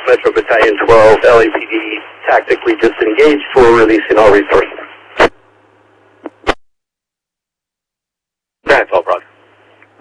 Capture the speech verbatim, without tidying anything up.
Metro Battalion twelve, L A P D tactically disengaged for releasing all resources.